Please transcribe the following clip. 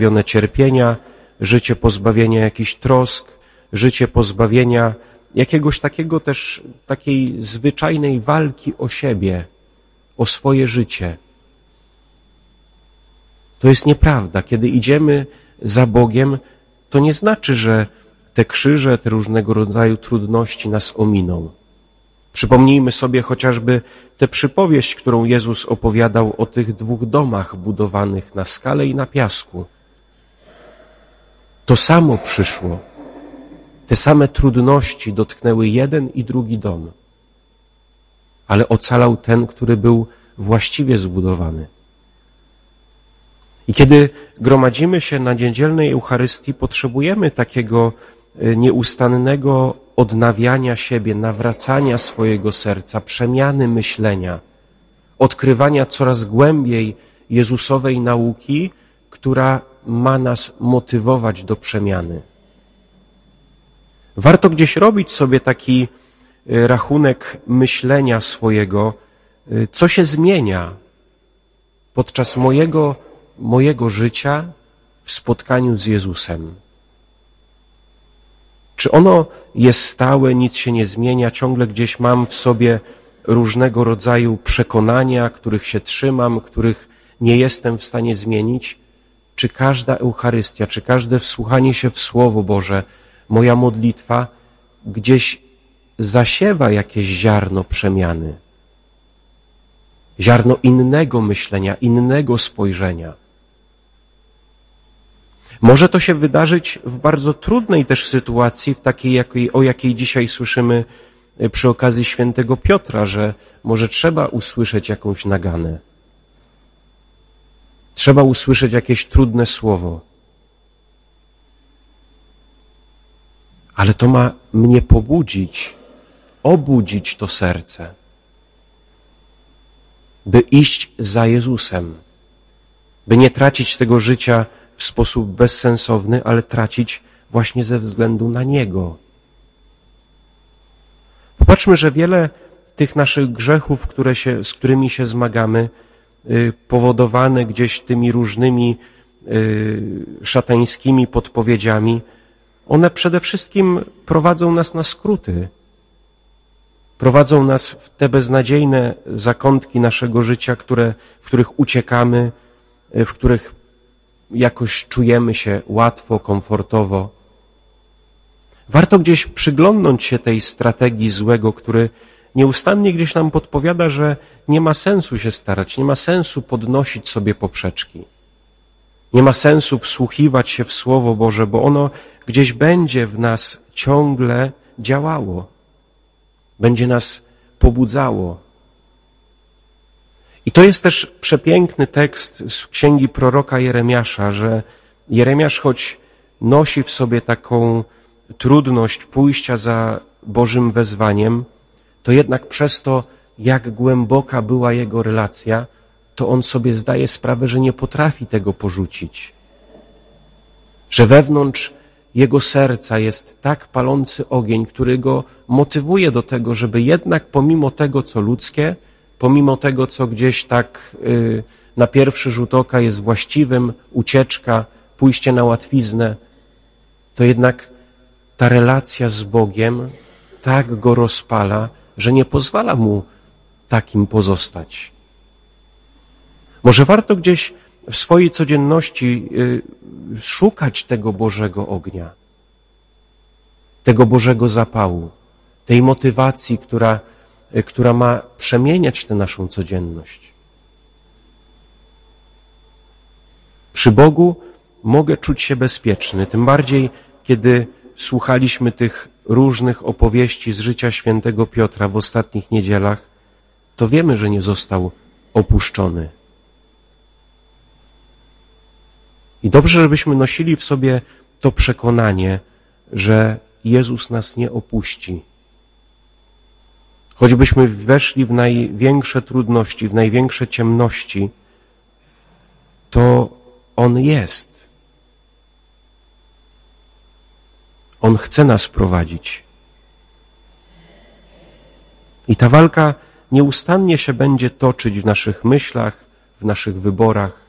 pozbawione cierpienia, życie pozbawienia jakichś trosk, życie pozbawienia jakiegoś takiej zwyczajnej walki o siebie, o swoje życie. To jest nieprawda. Kiedy idziemy za Bogiem, to nie znaczy, że te krzyże, te różnego rodzaju trudności nas ominą. Przypomnijmy sobie chociażby tę przypowieść, którą Jezus opowiadał o tych 2 domach budowanych na skale i na piasku. To samo przyszło. Te same trudności dotknęły jeden i drugi dom. Ale ocalał ten, który był właściwie zbudowany. I kiedy gromadzimy się na niedzielnej Eucharystii, potrzebujemy takiego nieustannego odnawiania siebie, nawracania swojego serca, przemiany myślenia, odkrywania coraz głębiej Jezusowej nauki, która ma nas motywować do przemiany. Warto gdzieś robić sobie taki rachunek myślenia swojego, co się zmienia podczas mojego życia w spotkaniu z Jezusem. Czy ono jest stałe, nic się nie zmienia, ciągle gdzieś mam w sobie różnego rodzaju przekonania, których się trzymam, których nie jestem w stanie zmienić? Czy każda Eucharystia, czy każde wsłuchanie się w Słowo Boże, moja modlitwa gdzieś zasiewa jakieś ziarno przemiany? Ziarno innego myślenia, innego spojrzenia. Może to się wydarzyć w bardzo trudnej też sytuacji, w takiej, o jakiej dzisiaj słyszymy przy okazji świętego Piotra, że może trzeba usłyszeć jakąś naganę. Trzeba usłyszeć jakieś trudne słowo. Ale to ma mnie obudzić to serce, by iść za Jezusem, by nie tracić tego życia w sposób bezsensowny, ale tracić właśnie ze względu na Niego. Popatrzmy, że wiele tych naszych grzechów, z którymi się zmagamy, powodowane gdzieś tymi różnymi szatańskimi podpowiedziami, one przede wszystkim prowadzą nas na skróty. Prowadzą nas w te beznadziejne zakątki naszego życia, w których uciekamy, w których jakoś czujemy się łatwo, komfortowo. Warto gdzieś przyglądnąć się tej strategii złego, który nieustannie gdzieś nam podpowiada, że nie ma sensu się starać, nie ma sensu podnosić sobie poprzeczki. Nie ma sensu wsłuchiwać się w Słowo Boże, bo ono gdzieś będzie w nas ciągle działało. Będzie nas pobudzało. I to jest też przepiękny tekst z księgi proroka Jeremiasza, że Jeremiasz, choć nosi w sobie taką trudność pójścia za Bożym wezwaniem, to jednak przez to, jak głęboka była jego relacja, to on sobie zdaje sprawę, że nie potrafi tego porzucić. Że wewnątrz jego serca jest tak palący ogień, który go motywuje do tego, żeby jednak pomimo tego, co ludzkie, pomimo tego, co gdzieś tak na pierwszy rzut oka jest właściwym, ucieczka, pójście na łatwiznę, to jednak ta relacja z Bogiem tak go rozpala, że nie pozwala mu takim pozostać. Może warto gdzieś w swojej codzienności szukać tego Bożego ognia, tego Bożego zapału, tej motywacji, która ma przemieniać tę naszą codzienność. Przy Bogu mogę czuć się bezpieczny, tym bardziej, kiedy słuchaliśmy tych różnych opowieści z życia świętego Piotra w ostatnich niedzielach, to wiemy, że nie został opuszczony. I dobrze, żebyśmy nosili w sobie to przekonanie, że Jezus nas nie opuści. Choćbyśmy weszli w największe trudności, w największe ciemności, to On jest. On chce nas prowadzić. I ta walka nieustannie się będzie toczyć w naszych myślach, w naszych wyborach,